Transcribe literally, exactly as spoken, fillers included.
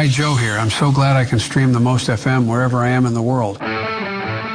Hi, Joe here. I'm so glad I can stream the Most F M wherever I am in the world.